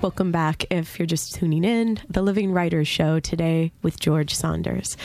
Welcome back. If you're just tuning in, the Living Writers Show today with George Saunders.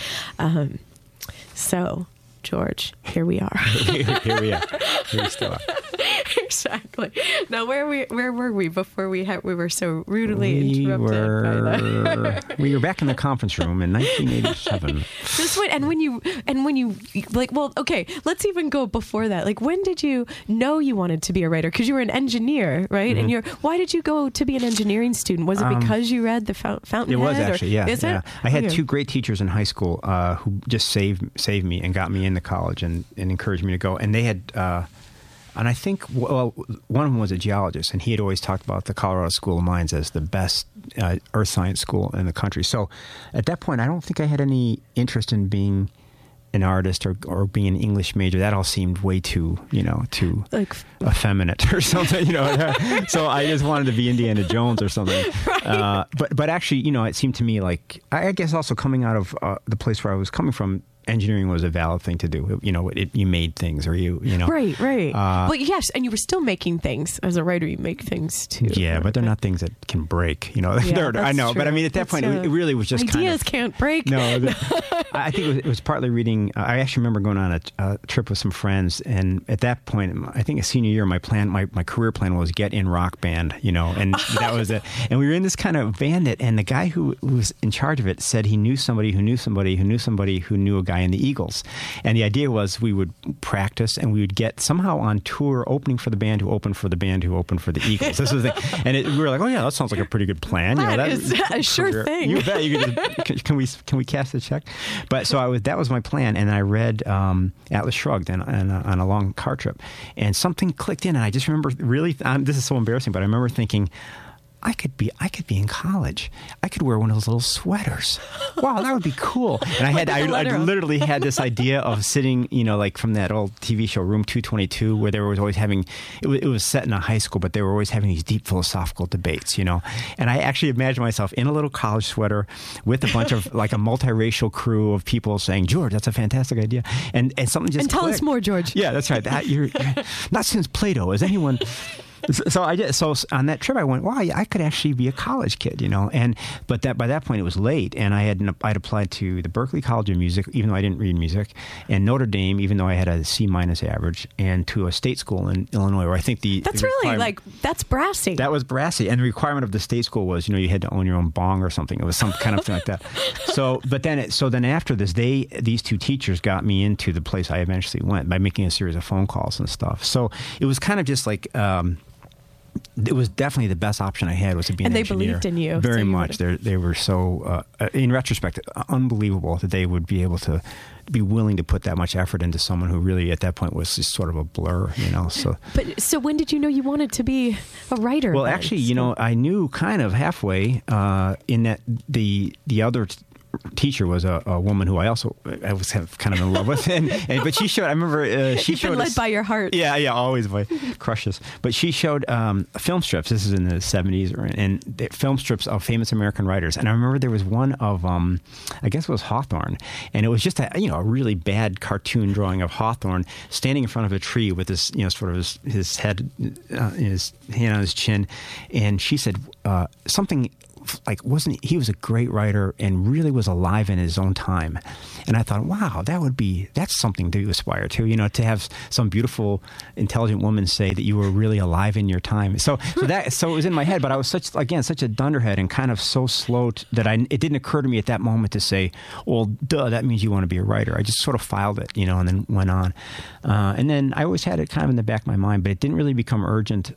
So, George, here we are. Here we are. Here we still are. Exactly. Now, where were we before we were so rudely interrupted? We were back in the conference room in 1987. Just wait, and when you like, well, okay, let's even go before that. Like, when did you know you wanted to be a writer? Because you were an engineer, right? Mm-hmm. And why did you go to be an engineering student? Was it because you read the Fountainhead? It was actually, yeah. Is yeah. it? I had two great teachers in high school who just saved me and got me into college and encouraged me to go. And they had. And I think, well, one of them was a geologist, and he had always talked about the Colorado School of Mines as the best earth science school in the country. So at that point, I don't think I had any interest in being an artist or being an English major. That all seemed way too like, effeminate or something, So I just wanted to be Indiana Jones or something. Right. But actually, it seemed to me like, I guess also coming out of the place where I was coming from, engineering was a valid thing to do. You made things, or you know. Right. But yes, and you were still making things. As a writer, you make things too. Yeah, but they're not things that can break. Yeah, I know, true. But I mean, at that point, it really was just ideas can't break. No, I think it was partly reading. I actually remember going on a trip with some friends, and at that point, I think a senior year, my career plan was get in rock band. And that was it. And we were in this kind of bandit, and the guy who was in charge of it said he knew somebody who knew somebody who knew somebody who knew a guy in the Eagles. And the idea was we would practice and we would get somehow on tour opening for the band who opened for the band who opened for the Eagles. This was the thing. And we were like, oh yeah, that sounds like a pretty good plan. That is a sure thing. You bet. Can we cast a check? But so that was my plan. And I read Atlas Shrugged on a long car trip. And something clicked in. And I just remember really, this is so embarrassing, but I remember thinking, I could be in college. I could wear one of those little sweaters. Wow, that would be cool. And I literally had this idea of sitting, like from that old TV show Room 222, where they were always having, it was set in a high school, but they were always having these deep philosophical debates, And I actually imagined myself in a little college sweater with a bunch of like a multiracial crew of people saying, George, that's a fantastic idea. And something just tell clicked. us more, George. Yeah, that's right. You're not since Plato has anyone. So on that trip I went, wow, I could actually be a college kid, but by that point it was late, and I'd applied to the Berklee College of Music, even though I didn't read music, and Notre Dame, even though I had a C- average, and to a state school in Illinois, where I think that's brassy. That was brassy, and the requirement of the state school was, you had to own your own bong or something. It was some kind of thing like that. So then after this, these two teachers got me into the place I eventually went by making a series of phone calls and stuff. So it was kind of just like. It was definitely the best option I had was to be an engineer. And they believed in you. Very much. They were so, in retrospect, unbelievable that they would be able to be willing to put that much effort into someone who really at that point was just sort of a blur, So when did you know you wanted to be a writer? Well, actually, I knew kind of halfway in that the other teacher was a woman who I was kind of in love with, but she showed. I remember she You've showed been led us, by your heart. Yeah, always by crushes. But she showed film strips. This is in the 70s, and film strips of famous American writers. And I remember there was one of I guess it was Hawthorne, and it was just a really bad cartoon drawing of Hawthorne standing in front of a tree with this sort of his head, his hand on his chin, and she said something. Like he was a great writer and really was alive in his own time. And I thought, wow, that's something to aspire to, to have some beautiful, intelligent woman say that you were really alive in your time. So it was in my head, but I was such a dunderhead and kind of so slow that it didn't occur to me at that moment to say, well, duh, that means you want to be a writer. I just sort of filed it, and then went on. And then I always had it kind of in the back of my mind, but it didn't really become urgent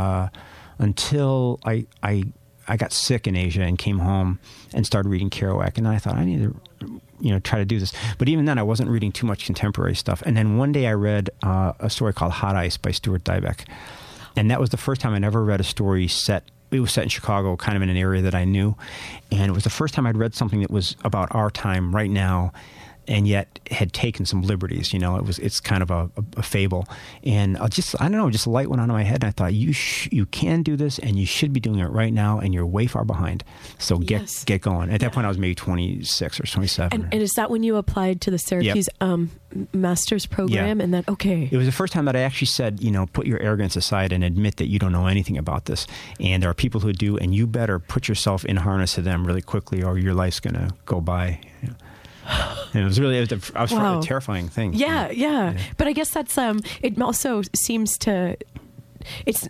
until I got sick in Asia and came home and started reading Kerouac, and I thought I need to, try to do this. But even then, I wasn't reading too much contemporary stuff. And then one day, I read a story called Hot Ice by Stuart Dybek, and that was the first time I ever read a story set. It was set in Chicago, kind of in an area that I knew, and it was the first time I'd read something that was about our time right now. and yet had taken some liberties. It's kind of a fable. And I don't know, just a light went on in my head, and I thought, you can do this, and you should be doing it right now, and you're way far behind. So get going. At that point, I was maybe 26 or 27. And is that when you applied to the Syracuse master's program? Yeah. And then, okay. It was the first time that I actually said, put your arrogance aside and admit that you don't know anything about this. And there are people who do, and you better put yourself in harness to them really quickly, or your life's going to go by. And it was a terrifying thing. Yeah. But I guess that's it also seems to it's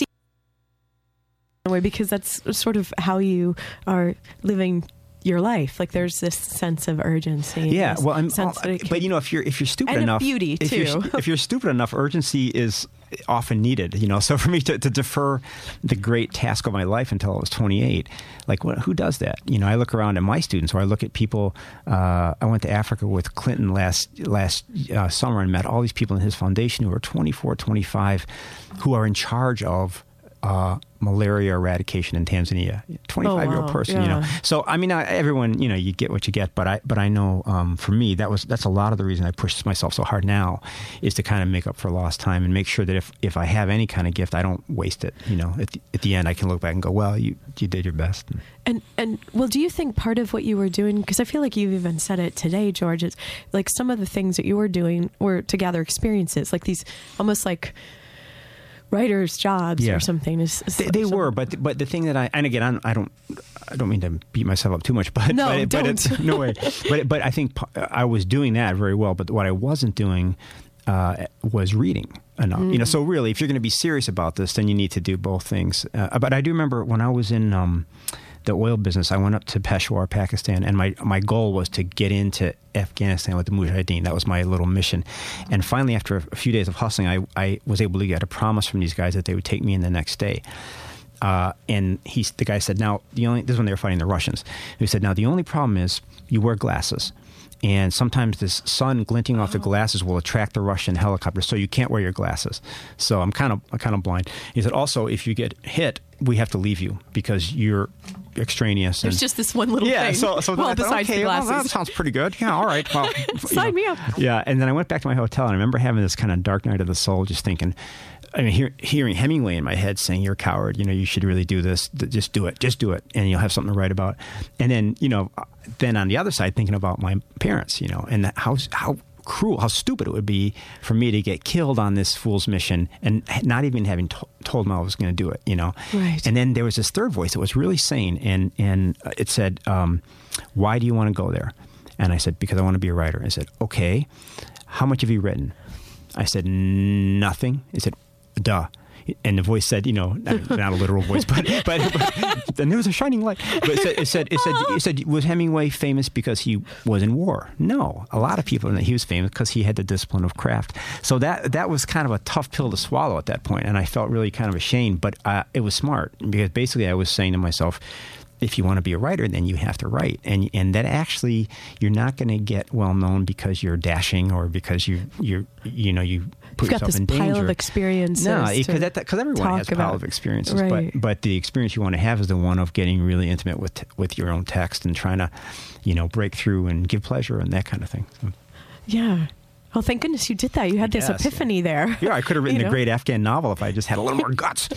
in a way, because that's sort of how you are living your life. Like there's this sense of urgency. Yeah, well, but if you're stupid and enough, beauty too. If you're stupid enough, urgency is often needed. So for me to defer the great task of my life until I was 28, like who does that? I look around at my students, or I look at people. I went to Africa with Clinton last summer and met all these people in his foundation who are 24, 25, who are in charge of malaria eradication in Tanzania. 25-year-old person, So everyone, you get what you get. But I know for me that's a lot of the reason I push myself so hard now, is to kind of make up for lost time and make sure that if I have any kind of gift, I don't waste it. At the end, I can look back and go, well, you did your best. And well, do you think part of what you were doing, because I feel like you've even said it today, George, is like some of the things that you were doing were to gather experiences, like these almost like writers' jobs or something. They were, but the thing that I don't mean to beat myself up too much, but it's no way. But I think I was doing that very well. But what I wasn't doing was reading enough. So really, if you're going to be serious about this, then you need to do both things. But I do remember when I was in the oil business, I went up to Peshawar, Pakistan, and my goal was to get into Afghanistan with the Mujahideen. That was my little mission. And finally, after a few days of hustling, I was able to get a promise from these guys that they would take me in the next day. And the guy said, now, this is when they were fighting the Russians. He said, now, the only problem is you wear glasses. And sometimes this sun glinting off the glasses will attract the Russian helicopter, so you can't wear your glasses. So I'm kind of blind. He said, also, if you get hit, we have to leave you because you're extraneous. There's just this one little thing. So besides the glasses. Well, that sounds pretty good. Yeah, all right. Well, sign me up. Yeah, and then I went back to my hotel, and I remember having this kind of dark night of the soul, just thinking, hearing Hemingway in my head saying, "You're a coward. You should really do this. Just do it, and you'll have something to write about." And then, then on the other side, thinking about my parents, and how cruel, how stupid it would be for me to get killed on this fool's mission and not even having told them I was going to do it, Right. And then there was this third voice that was really sane, and it said, "Why do you want to go there?" And I said, "Because I want to be a writer." I said, "Okay, how much have you written?" I said, "Nothing." He said, "Duh." And the voice said, not a literal voice, but then there was a shining light. But it said, was Hemingway famous because he was in war? No, a lot of people know he was famous because he had the discipline of craft. So that was kind of a tough pill to swallow at that point, and I felt really kind of ashamed. But it was smart, because basically I was saying to myself, if you want to be a writer, then you have to write, and that actually you're not going to get well known because you're dashing or because you put yourself in danger. You've got this pile of experiences. No, because everyone has a pile of experiences, right. but the experience you want to have is the one of getting really intimate with your own text and trying to, break through and give pleasure and that kind of thing. So. Yeah. Well, thank goodness you did that. You had this epiphany there. Yeah, I could have written a great Afghan novel if I just had a little more guts.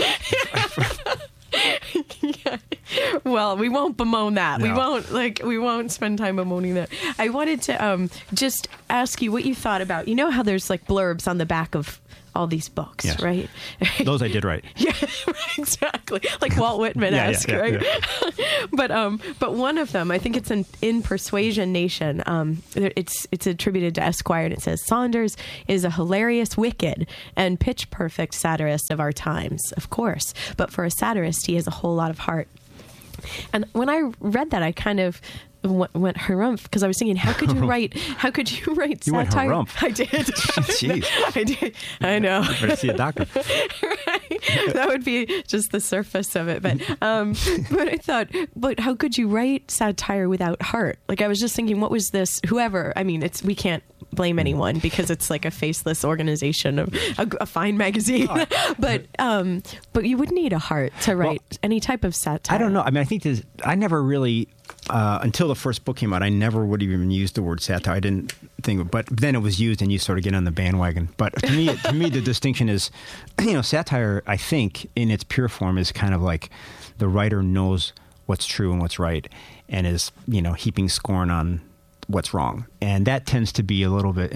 Yeah. Well, we won't bemoan that. No. We won't spend time bemoaning that. I wanted to just ask you what you thought about, how there's like blurbs on the back of all these books, yes. right? Those I did write. Yeah, exactly. Like Walt Whitman-esque, right? Yeah. But one of them, I think it's in Persuasion Nation. It's attributed to Esquire, and it says, Saunders is a hilarious, wicked, and pitch-perfect satirist of our times, of course. But for a satirist, he has a whole lot of heart. And when I read that, I kind of went harumph, because I was thinking, how could you write satire? You went harumph. I did. Jeez. I did. I know. Better see a doctor. Right. That would be just the surface of it. But I thought, but how could you write satire without heart? Like, I was just thinking, what was this? Whoever, we can't blame anyone because it's like a faceless organization of a fine magazine. But you would need a heart to write any type of satire. I don't know. I think I never really until the first book came out, I never would even use the word satire. I didn't think, but then it was used, and you sort of get on the bandwagon. But to me, the distinction is, satire, I think, in its pure form, is kind of like the writer knows what's true and what's right, and is heaping scorn on what's wrong, and that tends to be a little bit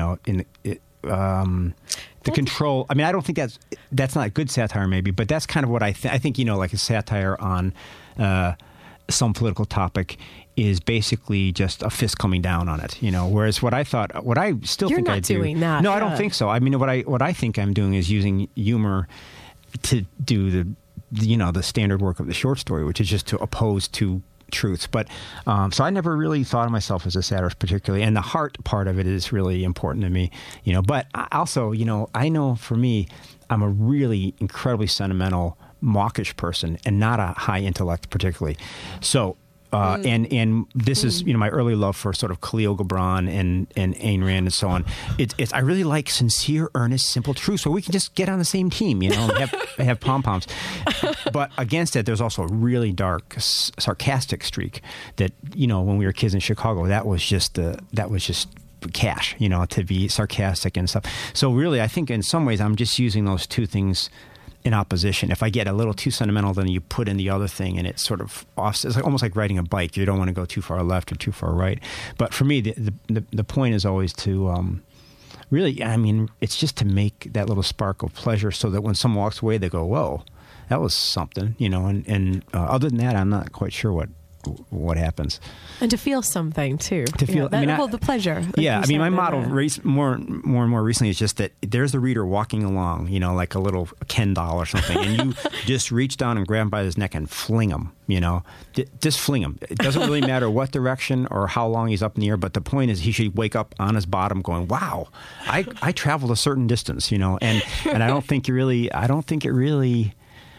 the control. I mean, I don't think that's not good satire, maybe, but that's kind of what I think. Like a satire on some political topic is basically just a fist coming down on it. Whereas what I still think I do. You're not doing that. No, I don't think so. I mean, what I think I'm doing is using humor to do the standard work of the short story, which is just to oppose two truths. But so I never really thought of myself as a satirist particularly, and the heart part of it is really important to me. But also, I know for me, I'm a really incredibly sentimental, mawkish person, and not a high intellect particularly. So. And this is my early love for sort of Khalil Gibran and Ayn Rand and so on. It's I really like sincere, earnest, simple truth, so we can just get on the same team, and have pom poms. But against it, there's also a really dark, sarcastic streak that when we were kids in Chicago, that was just cash, to be sarcastic and stuff. So really, I think in some ways, I'm just using those two things in opposition. If I get a little too sentimental, then you put in the other thing, and it's sort of off. It's almost like riding a bike. You don't want to go too far left or too far right. But for me, the point is always to really, I mean, it's just to make that little spark of pleasure, so that when someone walks away, they go, "Whoa, that was something," And other than that, I'm not quite sure what happens. And to feel something too. To feel, the pleasure. Yeah, I mean, my model more and more recently is just that there's the reader walking along, like a little Ken doll or something, and you just reach down and grab him by his neck and fling him. Just fling him. It doesn't really matter what direction or how long he's up in the air, but the point is he should wake up on his bottom going, "Wow, I traveled a certain distance," and I don't think it really.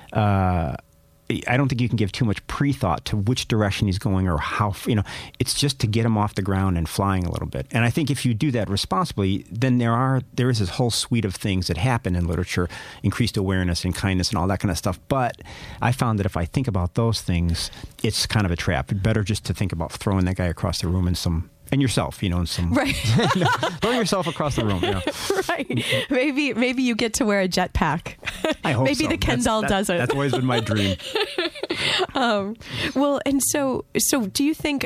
I don't think you can give too much pre-thought to which direction he's going or how, it's just to get him off the ground and flying a little bit. And I think if you do that responsibly, then there is this whole suite of things that happen in literature, increased awareness and kindness and all that kind of stuff. But I found that if I think about those things, it's kind of a trap. It's better just to think about throwing that guy across the room and yourself, in some right. Throw yourself across the room. Right. Maybe you get to wear a jetpack. I hope maybe so. The Ken doll doesn't. That's always been my dream. Well, and so do you think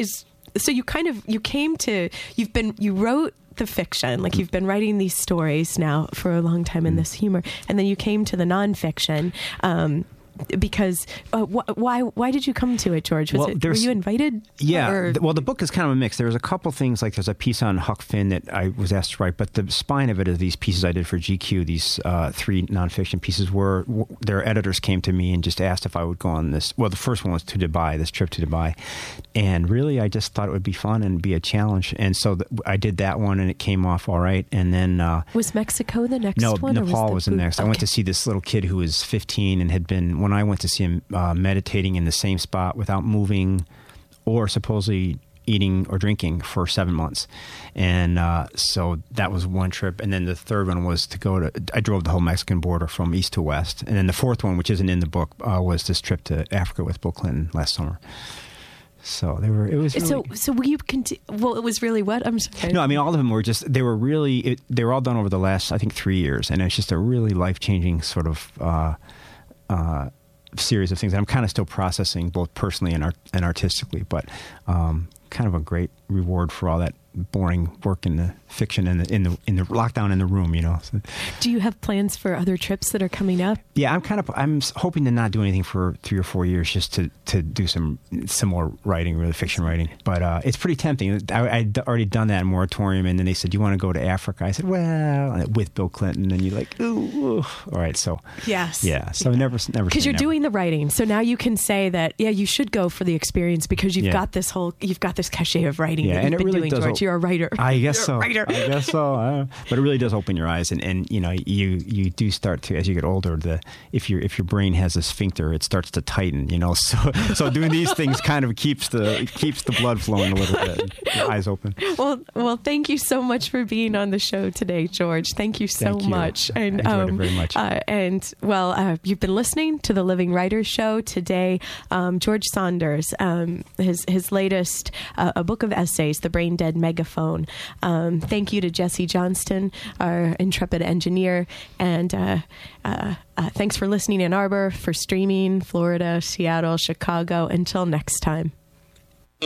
you wrote the fiction, like you've been writing these stories now for a long time in this humor, and then you came to the nonfiction. Because why did you come to it, George? Were you invited? Yeah. Well, the book is kind of a mix. There's a couple things, like there's a piece on Huck Finn that I was asked to write, but the spine of it is these pieces I did for GQ. These 3 nonfiction pieces where their editors came to me and just asked if I would go on this. Well, the first one was to Dubai, this trip to Dubai, and really I just thought it would be fun and be a challenge, and so I did that one, and it came off all right. And then was Mexico the next one? No, Nepal was the next. Okay. I went to see this little kid who was 15 and had been. When I went to see him meditating in the same spot without moving or supposedly eating or drinking for 7 months. And so that was one trip. And then the third one was I drove the whole Mexican border from east to west. And then the fourth one, which isn't in the book, was this trip to Africa with Bill Clinton last summer. So it was really... So will you continue? Well, it was really what? I'm sorry. No, I mean, all of them were they were all done over the last, I think, 3 years. And it's just a really life-changing sort of series of things that I'm kind of still processing, both personally and artistically, but kind of a great reward for all that boring work in the fiction and in the lockdown in the room, So. Do you have plans for other trips that are coming up? Yeah, I'm hoping to not do anything for 3 or 4 years, just to do some similar writing, really fiction writing. But it's pretty tempting. I'd already done that in Moratorium, and then they said, "You want to go to Africa?" I said, "Well," with Bill Clinton, and you're like, "Ooh, all right." So yes, yeah. So never because you're doing the writing, so now you can say that you should go for the experience because you've got this cachet of writing that you've been doing, George. you're a writer. I guess so. Writer. I guess so. But it really does open your eyes, and you do start to, as you get older, if your brain has a sphincter, it starts to tighten. So doing these things kind of keeps the blood flowing a little bit. Your eyes open. Well, thank you so much for being on the show today, George. Thank you so much. And I enjoyed it very much. You've been listening to the Living Writers Show today. George Saunders, his latest a book of essays, The Brain Dead Megaphone. Thank you to Jesse Johnston, our intrepid engineer, and thanks for listening, Ann Arbor, for streaming, Florida, Seattle, Chicago. Until next time.